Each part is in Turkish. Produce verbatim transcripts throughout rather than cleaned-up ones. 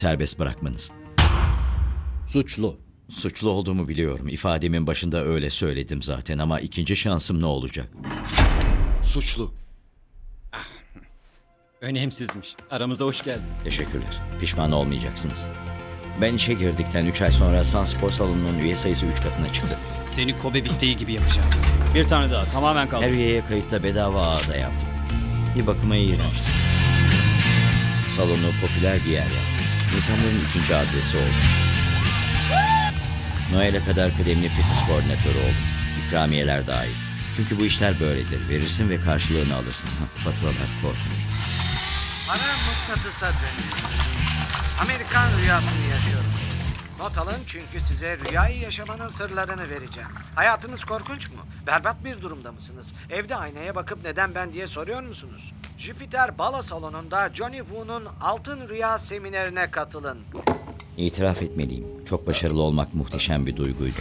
serbest bırakmanız. Suçlu. Suçlu olduğumu biliyorum. İfademin başında öyle söyledim zaten ama ikinci şansım ne olacak? Suçlu. Önemsizmiş. Aramıza hoş geldin. Teşekkürler. Pişman olmayacaksınız. Ben işe girdikten üç ay sonra Sun Spor Salonu'nun üye sayısı üç katına çıktı. Seni Kobe bifteği gibi yapacağım. Bir tane daha tamamen kaldı. Her üyeye kayıtta bedava ağda yaptım. Bir bakıma iğrençti. Salonu popüler bir yer yaptım. İnsanların ikinci adresi oldu. Noel'e kadar kıdemli fitness koordinatörü oldum. İkramiyeler dahil. Çünkü bu işler böyledir. Verirsin ve karşılığını alırsın. Faturalar korkunç. Para mıknatısa dönüyor. Amerikan rüyasını yaşıyorum. Not alın çünkü size rüyayı yaşamanın sırlarını vereceğim. Hayatınız korkunç mu? Berbat bir durumda mısınız? Evde aynaya bakıp neden ben diye soruyor musunuz? Jüpiter Balo Salonu'nda Johnny Woo'nun Altın Rüya Seminerine katılın. İtiraf etmeliyim. Çok başarılı olmak muhteşem bir duyguydu.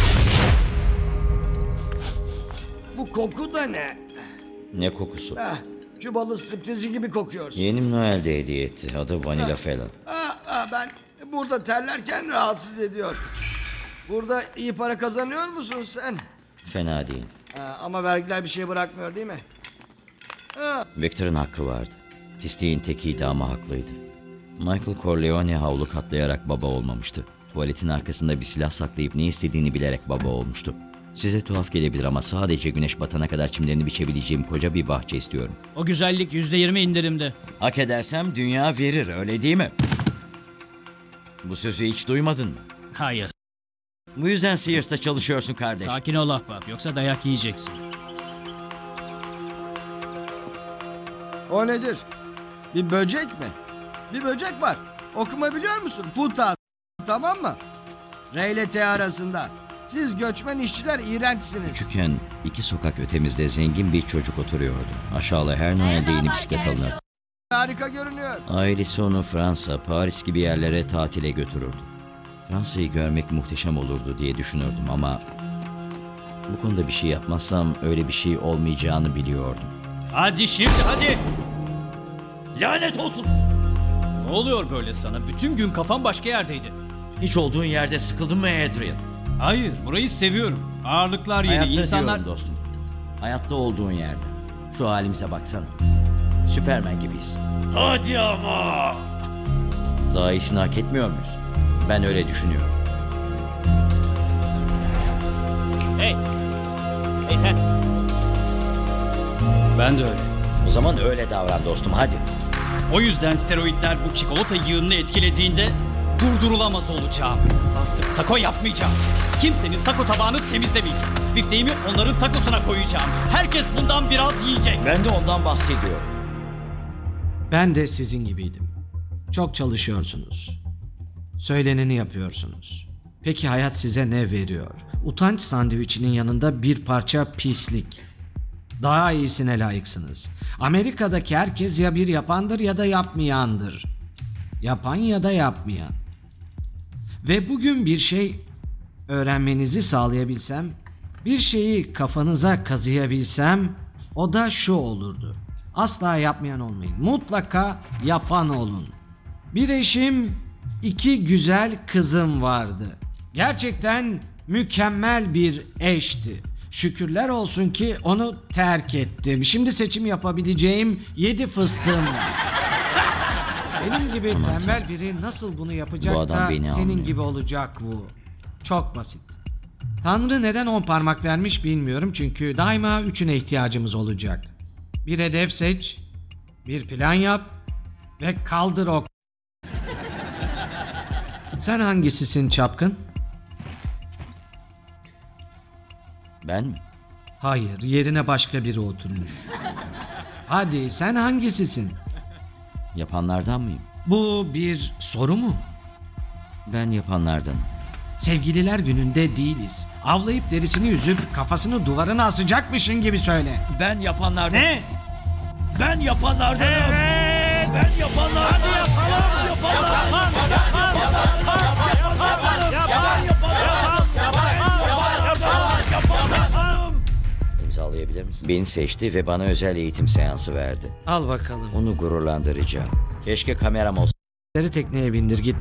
Bu koku da ne? Ne kokusu? Ah, Kübalı striptizci gibi kokuyorsun. Yeğenim Noel'de hediye etti. Adı Vanilla Fela. Ah, ah, ben burada terlerken rahatsız ediyor. Burada iyi para kazanıyor musun sen? Fena değil. Ah, ama vergiler bir şey bırakmıyor değil mi? Ah, Victor'ın hakkı vardı. Pisliğin tekiydi ama haklıydı. Michael Corleone havlu katlayarak baba olmamıştı. Tuvaletin arkasında bir silah saklayıp ne istediğini bilerek baba olmuştu. Size tuhaf gelebilir ama sadece güneş batana kadar çimlerini biçebileceğim koca bir bahçe istiyorum. O güzellik yüzde yirmi indirimde. Hak edersem dünya verir, öyle değil mi? Bu sözü hiç duymadın mı? Hayır. Bu yüzden Sears'ta çalışıyorsun kardeş. Sakin ol ahbap yoksa dayak yiyeceksin. o nedir? Bir böcek mi? Bir böcek var. Okuma biliyor musun? Puta. Tamam mı? R ile T arasında. Siz göçmen işçiler iğrençsiniz. Küçükken iki sokak ötemizde zengin bir çocuk oturuyordu. Aşağıya her Noel'de yeni bisiklet alınırdı. Harika görünüyor. Ailesi onu Fransa, Paris gibi yerlere tatile götürürdü. Fransa'yı görmek muhteşem olurdu diye düşünürdüm ama bu konuda bir şey yapmazsam öyle bir şey olmayacağını biliyordum. Hadi şimdi hadi. Lanet olsun! Ne oluyor böyle sana? Bütün gün kafan başka yerdeydi. Hiç olduğun yerde sıkıldın mı Adrian? Hayır, burayı seviyorum. Ağırlıklar yeni, Hayatta insanlar... diyorum dostum. Hayatta olduğun yerde. Şu halimize baksana. Süpermen gibiyiz. Hadi ama! Daha iyisini hak etmiyor muyuz? Ben öyle düşünüyorum. Hey! Hey sen! Ben de öyle. O zaman öyle davran dostum, hadi. O yüzden steroidler bu çikolata yığınını etkilediğinde durdurulamaz olacağım. Artık taco yapmayacağım. Kimsenin taco tabağını temizlemeyeceğim. Bifteğimi onların tacosuna koyacağım. Herkes bundan biraz yiyecek. Ben de ondan bahsediyorum. Ben de sizin gibiydim. Çok çalışıyorsunuz. Söyleneni yapıyorsunuz. Peki hayat size ne veriyor? Utanç sandviçinin yanında bir parça pislik. Daha iyisine layıksınız. Amerika'daki herkes ya bir yapandır ya da yapmayandır. Yapan ya da yapmayan. Ve bugün bir şey öğrenmenizi sağlayabilsem, bir şeyi kafanıza kazıyabilsem, o da şu olurdu. Asla yapmayan olmayın. Mutlaka yapan olun. Bir eşim, iki güzel kızım vardı. Gerçekten mükemmel bir eşti. Şükürler olsun ki onu terk ettim. Şimdi seçim yapabileceğim yedi fıstığım var. Benim gibi Aman tembel Tanrım. biri nasıl bunu yapacak Bu adam da beni senin anlıyor. gibi olacak bu. Çok basit. Tanrı neden on parmak vermiş bilmiyorum çünkü daima üçüne ihtiyacımız olacak. Bir hedef seç, bir plan yap ve kaldır o. Sen hangisisin çapkın? Ben mi? Hayır, yerine başka biri oturmuş. Hadi sen hangisisin? Yapanlardan mıyım? Bu bir soru mu? Ben yapanlardan. Sevgililer gününde değiliz. Avlayıp derisini yüzüp kafasını duvarına asacakmışın gibi söyle. Ben yapanlardan. Ne? Ben yapanlardanım. Evet. Ben yapanlardan. Hadi yapalım. Yapanlar. Yapan. Yapan. Yapan. Yapan. İmzalayabilir misin? Beni seçti ve bana özel eğitim seansı verdi. Al bakalım. Onu gururlandıracağım. Keşke kameram olsa. tekneye bindir git.